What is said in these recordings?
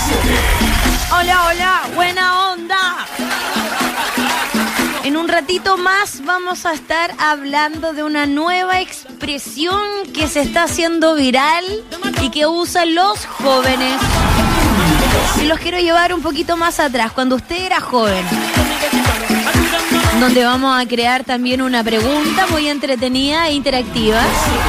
Hola, hola, buena onda. En un ratito más vamos a estar hablando de una nueva expresión que se está haciendo viral y que usan los jóvenes. Y los quiero llevar un poquito más atrás, cuando usted era joven, donde vamos a crear también una pregunta muy entretenida e interactiva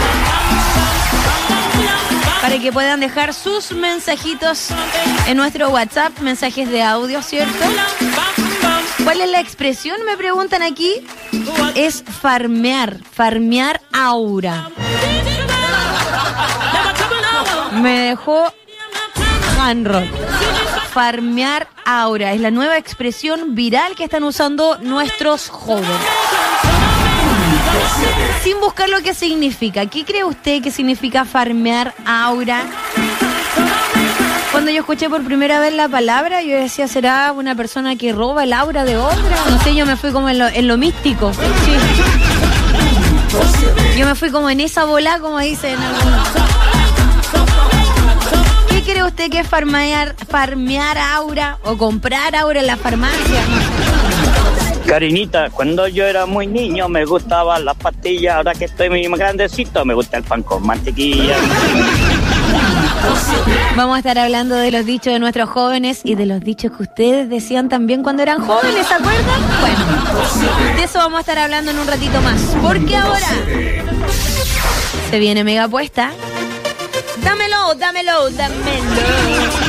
para que puedan dejar sus mensajitos en nuestro WhatsApp, mensajes de audio, ¿cierto? ¿Cuál es la expresión? Me preguntan aquí. Es farmear aura. Me dejó Hanrod. Farmear aura. Es la nueva expresión viral que están usando nuestros jóvenes. Sin buscar lo que significa. ¿Qué cree usted que significa farmear aura? Cuando yo escuché por primera vez la palabra, yo decía, ¿será una persona que roba el aura de otra? No sé, yo me fui como en lo místico. Sí. Yo me fui como en esa bola, como dicen algunos. ¿Qué cree usted que es farmear aura o comprar aura en la farmacia? Karinita, cuando yo era muy niño me gustaban las pastillas, ahora que estoy muy grandecito me gusta el pan con mantequilla. Vamos a estar hablando de los dichos de nuestros jóvenes y de los dichos que ustedes decían también cuando eran jóvenes, ¿se acuerdan? Bueno, de eso vamos a estar hablando en un ratito más, porque ahora se viene Mega Apuesta. Dámelo.